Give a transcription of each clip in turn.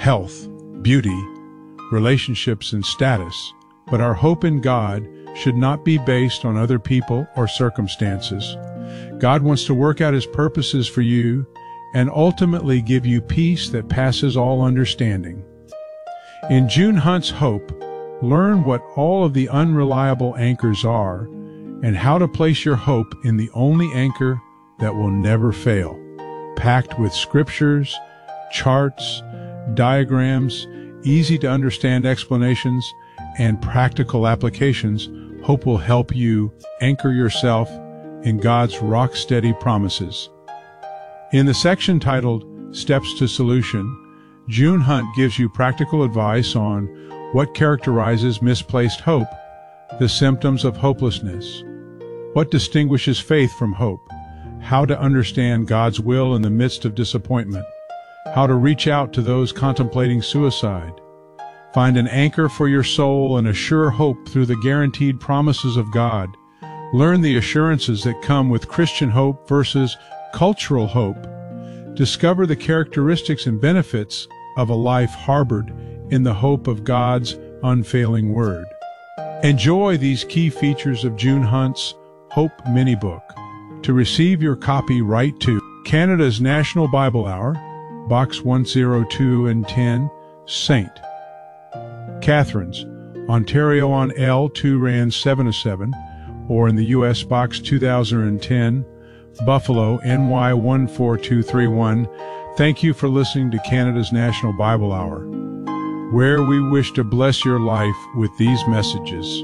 health, beauty, relationships, and status, but our hope in God should not be based on other people or circumstances. God wants to work out His purposes for you and ultimately give you peace that passes all understanding. In June Hunt's Hope, learn what all of the unreliable anchors are and how to place your hope in the only anchor that will never fail. Packed with scriptures, charts, diagrams, easy-to-understand explanations, and practical applications, Hope will help you anchor yourself in God's rock-steady promises. In the section titled Steps to Solution, June Hunt gives you practical advice on what characterizes misplaced hope, the symptoms of hopelessness, what distinguishes faith from hope, how to understand God's will in the midst of disappointment, how to reach out to those contemplating suicide, find an anchor for your soul and a sure hope through the guaranteed promises of God, learn the assurances that come with Christian hope versus cultural hope, discover the characteristics and benefits of a life harbored in the hope of God's unfailing Word. Enjoy these key features of June Hunt's Hope Mini-Book. To receive your copy, write to Canada's National Bible Hour, Box 102 and 10, St. Catharines, Ontario on L 2 Rand 707, or in the U.S. Box 2010, Buffalo, NY 14231. Thank you for listening to Canada's National Bible Hour, where we wish to bless your life with these messages.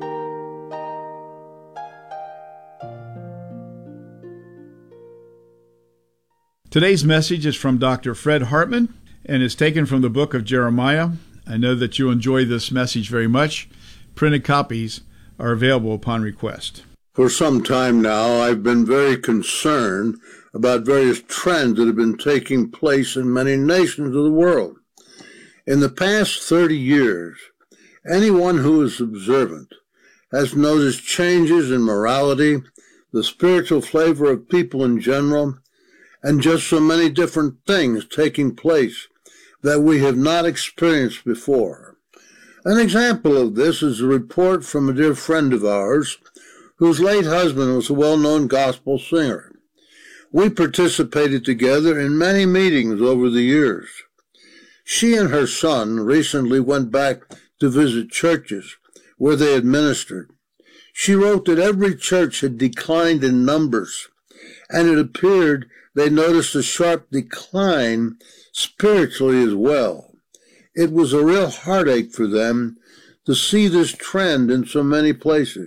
Today's message is from Dr. Fred Hartman and is taken from the book of Jeremiah. I know that you'll enjoy this message very much. Printed copies are available upon request. For some time now, I've been very concerned about various trends that have been taking place in many nations of the world. In the past 30 years, anyone who is observant has noticed changes in morality, the spiritual flavor of people in general, and just so many different things taking place that we have not experienced before. An example of this is a report from a dear friend of ours whose late husband was a well-known gospel singer. We participated together in many meetings over the years. She and her son recently went back to visit churches where they had ministered. She wrote that every church had declined in numbers, and it appeared they noticed a sharp decline spiritually as well. It was a real heartache for them to see this trend in so many places.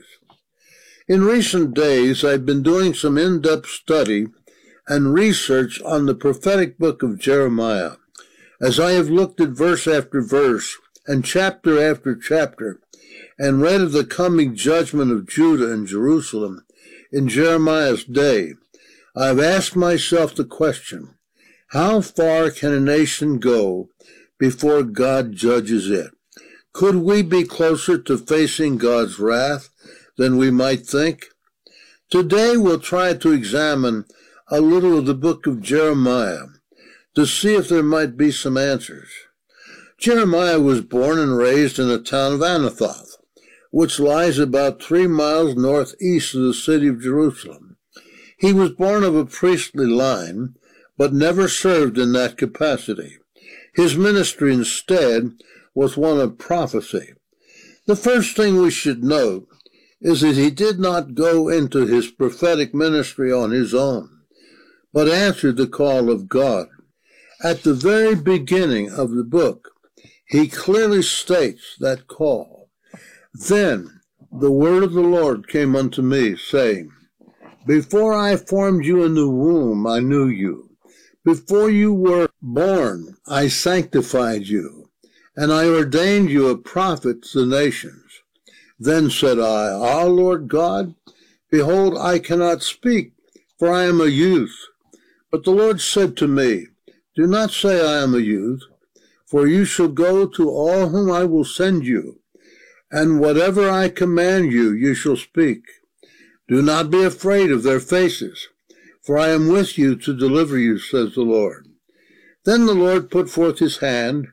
In recent days, I've been doing some in-depth study and research on the prophetic book of Jeremiah. As I have looked at verse after verse and chapter after chapter and read of the coming judgment of Judah and Jerusalem in Jeremiah's day, I've asked myself the question, how far can a nation go before God judges it? Could we be closer to facing God's wrath than we might think? Today we'll try to examine a little of the book of Jeremiah to see if there might be some answers. Jeremiah was born and raised in the town of Anathoth, which lies about 3 miles northeast of the city of Jerusalem. He was born of a priestly line, but never served in that capacity. His ministry instead was one of prophecy. The first thing we should note is that he did not go into his prophetic ministry on his own, but answered the call of God. At the very beginning of the book, he clearly states that call. Then the word of the Lord came unto me, saying, Before I formed you in the womb, I knew you. Before you were born, I sanctified you, and I ordained you a prophet to the nations. Then said I, Ah, Lord God, behold, I cannot speak, for I am a youth. But the Lord said to me, Do not say I am a youth, for you shall go to all whom I will send you, and whatever I command you, you shall speak. Do not be afraid of their faces, for I am with you to deliver you, says the Lord. Then the Lord put forth his hand